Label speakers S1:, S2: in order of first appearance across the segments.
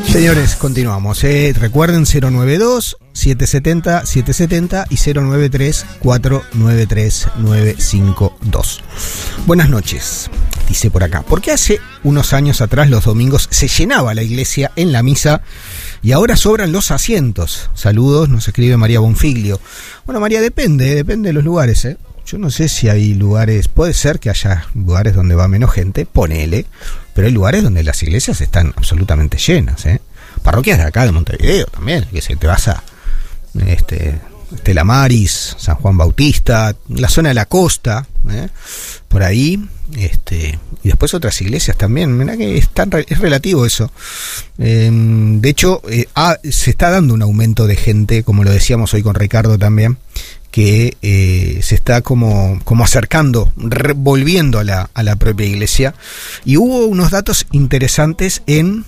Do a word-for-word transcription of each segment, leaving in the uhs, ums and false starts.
S1: Señores, continuamos. Eh, recuerden cero nueve dos, siete siete cero, siete siete cero y cero nueve tres, cuatro nueve tres, nueve cinco dos. Buenas noches, dice por acá. ¿Por qué hace unos años atrás los domingos se llenaba la iglesia en la misa y ahora sobran los asientos? Saludos, nos escribe María Bonfiglio. Bueno, María, depende, depende de los lugares, ¿eh? Yo no sé si hay lugares, puede ser que haya lugares donde va menos gente, ponele, pero hay lugares donde las iglesias están absolutamente llenas, ¿eh? Parroquias de acá de Montevideo también, que se te vas a este, Estela Maris, San Juan Bautista, la zona de la costa, ¿eh? Por ahí, este, y después otras iglesias también. Mirá que es, tan, es relativo eso. Eh, de hecho, eh, ah, se está dando un aumento de gente, como lo decíamos hoy con Ricardo también, que eh, se está como, como acercando, re, volviendo a la, a la propia iglesia. Y hubo unos datos interesantes en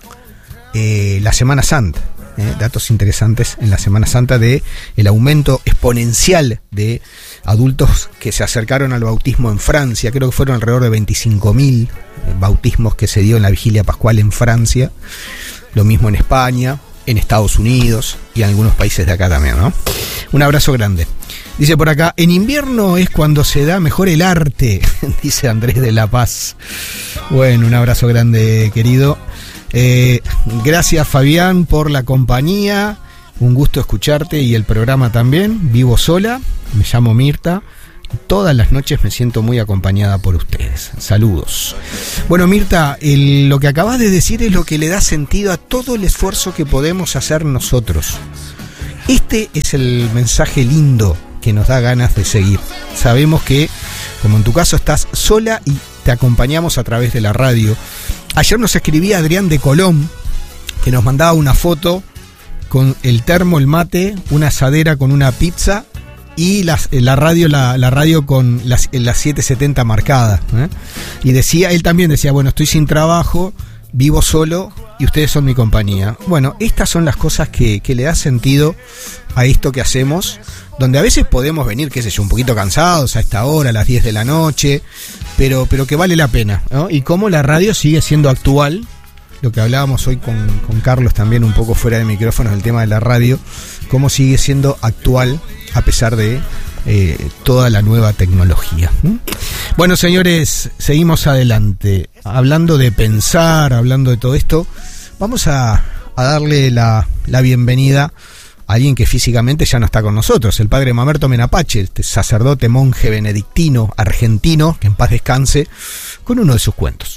S1: eh, la Semana Santa, eh, datos interesantes en la Semana Santa de el aumento exponencial de adultos que se acercaron al bautismo en Francia. Creo que fueron alrededor de veinticinco mil eh, bautismos que se dio en la vigilia pascual en Francia. Lo mismo en España, en Estados Unidos y en algunos países de acá también, ¿no? Un abrazo grande. Dice por acá, en invierno es cuando se da mejor el arte, dice Andrés de La Paz. Bueno, un abrazo grande, querido. Eh, gracias, Fabián, por la compañía. Un gusto escucharte y el programa también. Vivo sola, me llamo Mirta. Todas las noches me siento muy acompañada por ustedes. Saludos. Bueno, Mirta, el, lo que acabas de decir es lo que le da sentido a todo el esfuerzo que podemos hacer nosotros. Este es el mensaje lindo que nos da ganas de seguir. Sabemos que, como en tu caso, estás sola y te acompañamos a través de la radio. Ayer nos escribía Adrián de Colón, que nos mandaba una foto con el termo, el mate, una asadera con una pizza y la, la radio la, la radio con las, las siete setenta marcadas, ¿eh? Y decía, él también decía, bueno, estoy sin trabajo, vivo solo y ustedes son mi compañía. Bueno, estas son las cosas que, que le da sentido a esto que hacemos, donde a veces podemos venir, qué sé yo, un poquito cansados a esta hora, a las diez de la noche, pero, pero que vale la pena, ¿no? Y cómo la radio sigue siendo actual, lo que hablábamos hoy con, con Carlos también un poco fuera de micrófonos, el tema de la radio, cómo sigue siendo actual a pesar de eh, toda la nueva tecnología. ¿Mm? Bueno, señores, seguimos adelante. Hablando de pensar, hablando de todo esto, vamos a, a darle la, la bienvenida a alguien que físicamente ya no está con nosotros, el padre Mamerto Menapache, este sacerdote monje benedictino argentino, que en paz descanse, con uno de sus cuentos.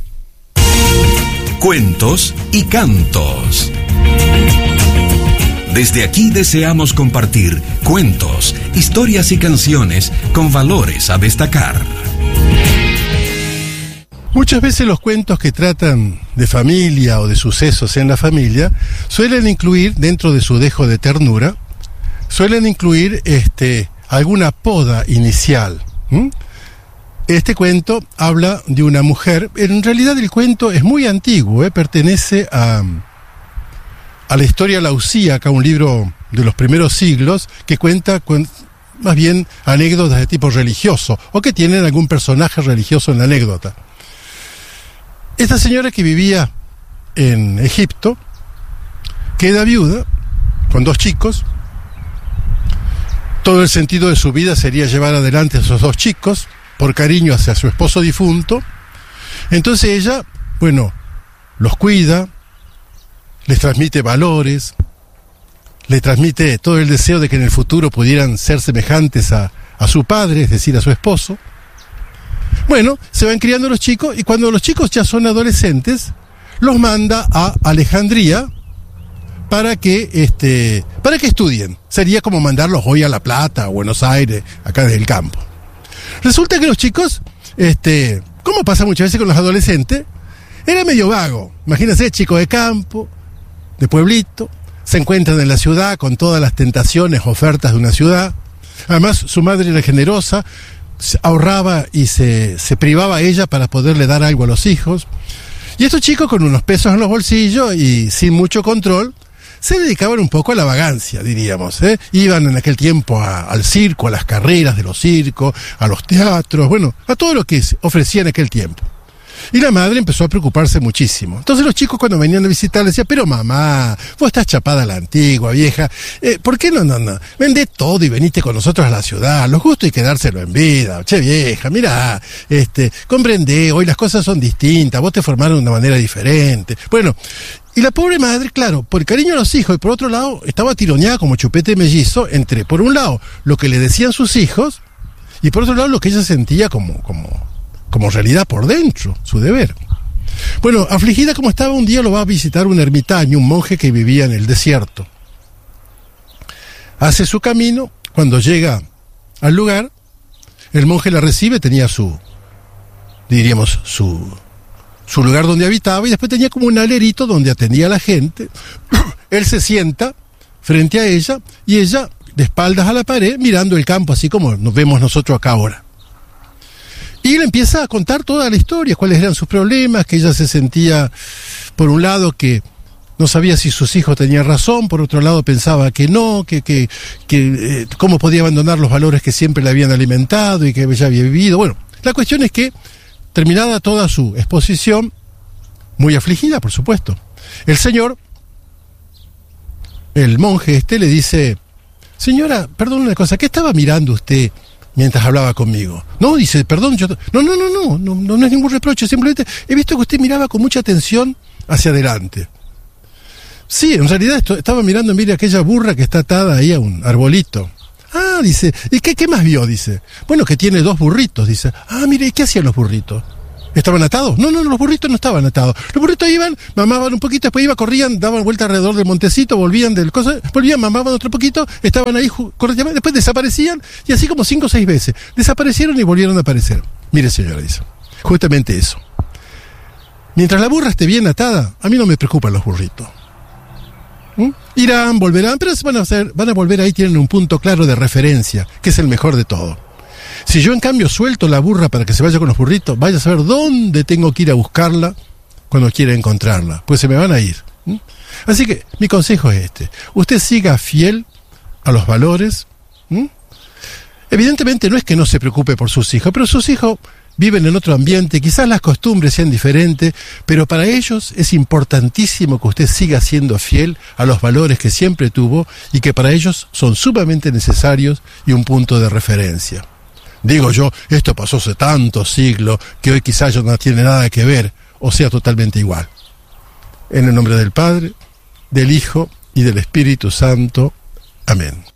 S2: Cuentos y cantos. Desde aquí deseamos compartir cuentos, historias y canciones con valores a destacar.
S3: Muchas veces los cuentos que tratan de familia o de sucesos en la familia suelen incluir, dentro de su dejo de ternura, suelen incluir este, alguna poda inicial. ¿Mm? Este cuento habla de una mujer. En realidad el cuento es muy antiguo, ¿eh? Pertenece a, a la historia lausíaca, un libro de los primeros siglos que cuenta con, más bien anécdotas de tipo religioso o que tienen algún personaje religioso en la anécdota. Esta señora que vivía en Egipto queda viuda con dos chicos. Todo el sentido de su vida sería llevar adelante a esos dos chicos por cariño hacia su esposo difunto. Entonces ella, bueno, los cuida, les transmite valores, les transmite todo el deseo de que en el futuro pudieran ser semejantes a, a su padre, es decir, a su esposo. Bueno, se van criando los chicos y cuando los chicos ya son adolescentes, los manda a Alejandría para que este, para que estudien. Sería como mandarlos hoy a La Plata, a Buenos Aires, acá desde el campo. Resulta que los chicos, este, como pasa muchas veces con los adolescentes, era medio vago. Imagínense, chicos de campo, de pueblito, se encuentran en la ciudad con todas las tentaciones, ofertas de una ciudad. Además, su madre era generosa, ahorraba y se, se privaba a ella para poderle dar algo a los hijos. Y estos chicos, con unos pesos en los bolsillos y sin mucho control, se dedicaban un poco a la vagancia, diríamos, ¿eh? Iban en aquel tiempo a, al circo, a las carreras de los circos, a los teatros, bueno, a todo lo que ofrecía en aquel tiempo. Y la madre empezó a preocuparse muchísimo. Entonces los chicos cuando venían a visitar le decían, pero mamá, vos estás chapada a la antigua, vieja, eh, ¿por qué no, no, no? Vendé todo y veniste con nosotros a la ciudad, los gustos hay que dárselo en vida, che vieja, mirá, este, comprendé, hoy las cosas son distintas, vos te formaron de una manera diferente. Bueno, y la pobre madre, claro, por el cariño a los hijos y por otro lado, estaba tironeada como chupete mellizo entre, por un lado, lo que le decían sus hijos y por otro lado lo que ella sentía como, como, como realidad por dentro, su deber. Bueno, afligida como estaba, un día lo va a visitar un ermitaño, un monje que vivía en el desierto. Hace su camino, cuando llega al lugar, el monje la recibe, tenía su, diríamos, su, su lugar donde habitaba y después tenía como un alerito donde atendía a la gente. Él se sienta frente a ella y ella de espaldas a la pared, mirando el campo, así como nos vemos nosotros acá ahora. Y él empieza a contar toda la historia, cuáles eran sus problemas, que ella se sentía, por un lado, que no sabía si sus hijos tenían razón, por otro lado pensaba que no, que, que, que eh, cómo podía abandonar los valores que siempre le habían alimentado y que ella había vivido. Bueno, la cuestión es que, terminada toda su exposición, muy afligida, por supuesto, el señor, el monje este, le dice: señora, perdón una cosa, ¿qué estaba mirando usted mientras hablaba conmigo? No, dice, perdón, yo... No, no, no, no, no, no, no es ningún reproche, simplemente he visto que usted miraba con mucha atención hacia adelante. Sí, en realidad esto, estaba mirando, mire, aquella burra que está atada ahí a un arbolito. Ah, dice, ¿y qué, qué más vio? Dice, bueno, que tiene dos burritos, dice. Ah, mire, ¿y qué hacían los burritos? ¿Estaban atados? No, no, los burritos no estaban atados. Los burritos iban, mamaban un poquito, después iban, corrían, daban vuelta alrededor del montecito, volvían del cosa, volvían, mamaban otro poquito, estaban ahí, corrían, después desaparecían, y así como cinco o seis veces. Desaparecieron y volvieron a aparecer. Mire, señora, dice, justamente eso. Mientras la burra esté bien atada, a mí no me preocupan los burritos. ¿Mm? Irán, volverán, pero van a, ser, van a volver ahí, tienen un punto claro de referencia, que es el mejor de todo. Si yo en cambio suelto la burra para que se vaya con los burritos, vaya a saber dónde tengo que ir a buscarla cuando quiera encontrarla, pues se me van a ir. ¿Mm? Así que mi consejo es este: usted siga fiel a los valores. ¿Mm? Evidentemente no es que no se preocupe por sus hijos, pero sus hijos viven en otro ambiente, quizás las costumbres sean diferentes, pero para ellos es importantísimo que usted siga siendo fiel a los valores que siempre tuvo y que para ellos son sumamente necesarios y un punto de referencia. Digo yo, esto pasó hace tantos siglos que hoy quizás ya no tiene nada que ver o sea totalmente igual. En el nombre del Padre, del Hijo y del Espíritu Santo. Amén.